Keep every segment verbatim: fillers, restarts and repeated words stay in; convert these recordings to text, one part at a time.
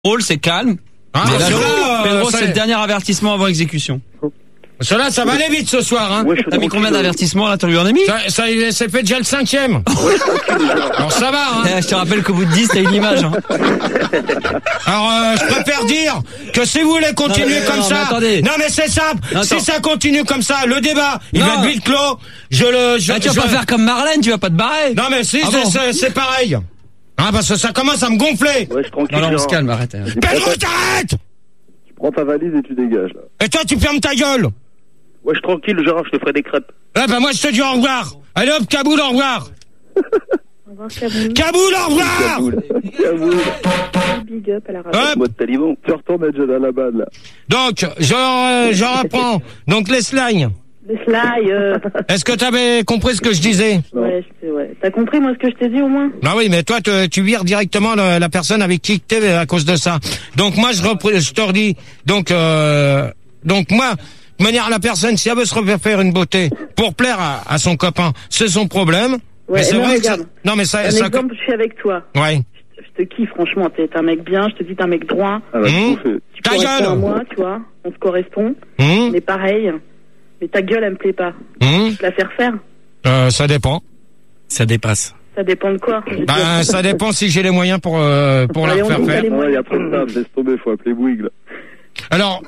Rôle, c'est calme. Ah, mais là, cela, euh, Pedro, ça- c'est le dernier avertissement avant exécution. Cela, ça va aller vite ce soir, hein. Ouais, je suis T'as mis combien tranquille. d'avertissements là? Tu lui en as mis? Ça, ça, c'est fait déjà le cinquième. Alors ça va, hein. Eh, je te rappelle qu'au bout de dix, t'as une image. Hein. Alors, euh, je préfère dire que si vous voulez continuer Non, mais, comme non, ça, mais attendez. non mais c'est simple. Non, Si attends. ça continue comme ça, le débat, il Non. va être vite clos. Je le, je, Ah, tu vas je- pas faire comme Marlène, tu vas pas te barrer. Non mais si, Ah c'est, bon c'est, c'est pareil. Hein, parce que ça commence à me gonfler. Ouais, je suis tranquille. Non, non, on se Gérard. calme, arrête. hein. Pedro, t'arrêtes. Tu prends ta valise et tu dégages, là. Et toi, tu fermes ta gueule. Ouais, je suis tranquille, Gérard, je te ferai des crêpes. Eh ben moi, je te dis au revoir. Allez hop, Kaboul, au revoir. Au revoir, Kaboul. Kaboul, au revoir. Kaboul. Kaboul. Big up à la radio. Hop. Mode taliban. Tu retournes à Jalalabad, là. Donc, je, euh, je reprends. Donc, les slides. Le slide, euh... Est-ce que tu avais compris ce que je disais? ouais, je sais, ouais. T'as compris, moi, ce que je t'ai dit, au moins? Ah oui, mais toi, te- tu vires directement le- la personne avec qui tu es à cause de ça. Donc, moi, je, repre- je te redis. Donc, euh, donc moi, de manière, la personne, si elle veut se refaire une beauté pour plaire à, à son copain, c'est son problème. Ouais, mais c'est non, vrai que ça, regarde. non, mais ça, Un ça, exemple, je suis avec toi. ouais. Je te, je te kiffe, franchement. T'es un mec bien, je te dis, t'es un mec droit. Ah, bah, Mmh. tout fait. Tu Ta corresponds gueule. à moi, tu vois. On se correspond. Hum, On est pareil. Mais ta gueule, elle me plaît pas. hum, Je te la faire faire. euh, ça dépend. Ça dépasse. Ça dépend de quoi. Je veux dire. Ben, ça dépend si j'ai les moyens pour, euh, pour la Allez, on refaire y va, faire. les Ah, moyens. y a pas de table, laisse tomber, faut appeler Bouygues, là. Alors,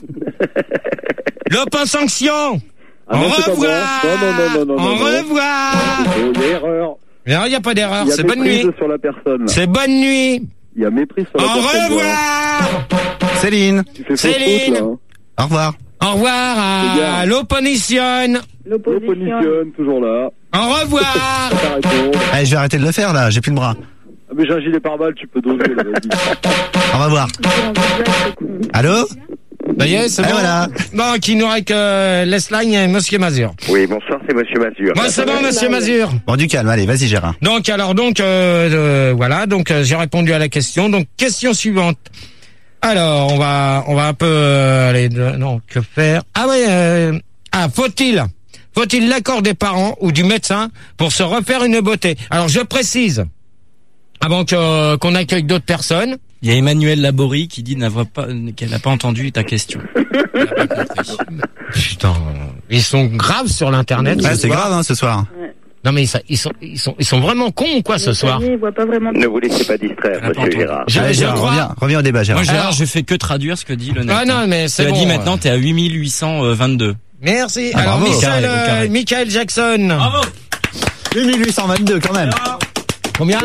l'open sanction. Ah, Au non, c'est pas revoir. bon. Non, non, non, non, non, Au non, non. revoir. Oh, il y a erreur. Non, il n'y a pas d'erreur. Il y a C'est bonne méprise nuit. sur la personne, là. C'est bonne nuit. Il y a méprise sur Au la personne. Gérard. revoir. Céline, Tu fais fausse Céline. route, là, hein. au revoir. Au revoir à Regarde. l'opposition. L'opposition. L'opposition, toujours là. Au revoir. Ta réponse. Allez, je vais arrêter de le faire là, j'ai plus le bras. Ah, mais j'ai un gilet pare-balles, tu peux doser, là, vas-y. Au revoir. Allô? Ça y est, c'est Et bon. voilà. Donc, il nous reste que Lesline et Monsieur Mazur. Oui, bonsoir, c'est Monsieur Mazur. Moi, c'est bon, Monsieur Mazur. Bon, du calme, allez, vas-y Gérard. Donc, alors, donc, euh, euh, voilà, donc, euh, j'ai répondu à la question. Donc, question suivante. Alors, on va, on va un peu, euh, aller, de- non, que faire? Ah ouais, euh, ah, faut-il, faut-il l'accord des parents ou du médecin pour se refaire une beauté? Alors, je précise, avant que, euh, qu'on accueille d'autres personnes. Il y a Emmanuel Laborie qui dit n'avoir pas, qu'elle n'a pas entendu ta question. Elle a pas compris. Putain, ils sont graves sur l'internet. Ouais, ce c'est soir. grave hein, ce soir. Non mais ça, ils sont, ils sont, ils sont vraiment cons ou quoi ce soir? Il voit pas vraiment. Ne vous laissez pas distraire, Elle a pas Monsieur entendu. Gérard. Je, Allez, je Gérard, crois. reviens, reviens au débat Gérard. Moi, Gérard, Alors- je fais que traduire ce que dit le net. Ah non, mais c'est Tu as bon. dit maintenant, t'es à huit mille huit cent vingt-deux. Merci. Ah, Alors, bravo. Michel, Carré, au euh, carré. Michael Jackson. Bravo! huit mille huit cent vingt-deux quand même. Combien?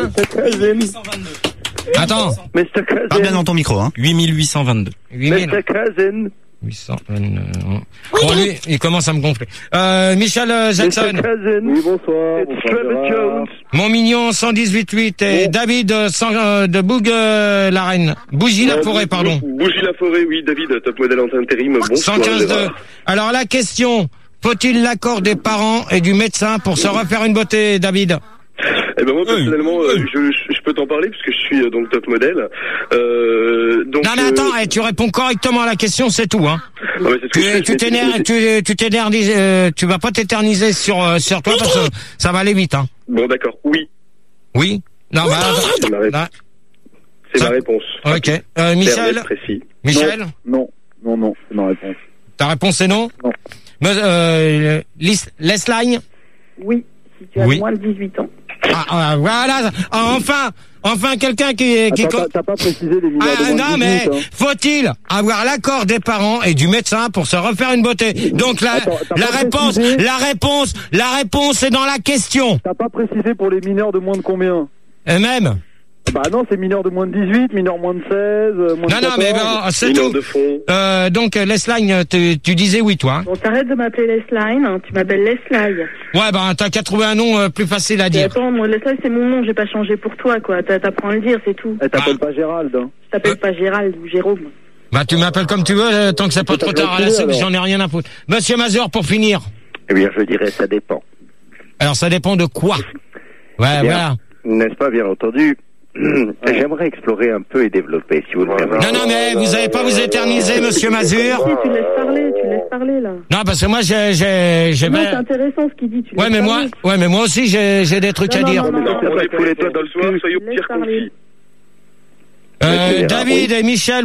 Attends. mister Parle bien Cousin. dans ton micro hein. huit mille huit cent vingt-deux. huit mille mister Cousin. huit cent vingt-neuf. Bon, lui, il commence à me gonfler. Euh, Michel euh, Jackson. mister Cousin. Oui, bonsoir. It's Bonsoir, Trevor Gérard. Jones. Mon mignon cent dix-huit huit et Oh. David euh, cent, euh, de Boug euh, la Reine. Bougie la forêt, pardon. Bougie la forêt, oui, David, top modèle en intérim. Bonsoir, cent quinze deux. Gérard. Alors, la question. Faut-il l'accord des parents et du médecin pour se refaire une beauté, David? Eh ben moi personnellement, euh, je, je, je peux t'en parler parce que je suis euh, donc top modèle. Euh, donc, Non mais euh, attends, eh, tu réponds correctement à la question, c'est tout, hein. ah ouais, c'est ce que je Tu fais, tu c'est- t'énerves, c'est- tu tu t'énergises, euh, tu vas pas t'éterniser sur euh, sur toi parce que ça va aller vite, hein. Bon d'accord, oui, Oui. Non bah c'est ma, ré- attends. c'est Ça- ma réponse. Ok. Euh, Clair, Michel, net, précis. Michel, Non, non, non, c'est ma réponse. ta réponse c'est non. Non. Mais, euh, Lis- Lesline. Oui, si tu as Oui. moins de dix-huit ans. Ah, ah, voilà. Ah, enfin, enfin quelqu'un qui qui. Ah, t'as, pas, t'as pas précisé les mineurs Ah de moins non de mais dix-huit, hein. faut-il avoir l'accord des parents et du médecin pour se refaire une beauté? Donc la Attends, t'as la pas réponse, précisé la réponse, la réponse est dans la question. T'as pas précisé pour les mineurs de moins de combien? Et même. Bah non, c'est mineurs de moins de dix-huit, mineurs moins de seize, euh, moins de Non non mais quatorze. bon, c'est Mineur tout. de fond. Euh, donc Lesline, tu, tu disais oui toi. Hein. Bon, t'arrêtes de m'appeler Lesline, hein, tu m'appelles Leslie. Ouais bah t'as qu'à trouver un nom euh, plus facile à Et dire. attends, moi, Leslie, c'est mon nom, j'ai pas changé pour toi, quoi. T'a- T'apprends à le dire, c'est tout. Elle t'appelle Ah. pas Gérald, hein. Je t'appelle pas Gérald ou Jérôme. Bah tu m'appelles comme tu veux euh, tant que c'est pas trop tard à la suite, j'en ai rien à foutre. Monsieur Mazur pour finir. Eh bien, je dirais ça dépend. Alors ça dépend de quoi. Ouais Bien. voilà. N'est-ce pas, bien entendu? J'aimerais explorer un peu et développer, si vous le permettez. Non non mais vous avez pas vous éterniser Monsieur Mazur. Si, tu laisses parler, tu laisses parler, là. Non parce que moi j'ai j'ai j'ai Non, bien- c'est intéressant ce qu'il dit, tu Ouais laisses mais moi parler. ouais mais moi aussi j'ai j'ai des trucs Non, à non, dire. non, non, Non, on est pour les toits dans le soir, soyons Laisse pire parler. concis. Euh, Monsieur Gérard, David et Michel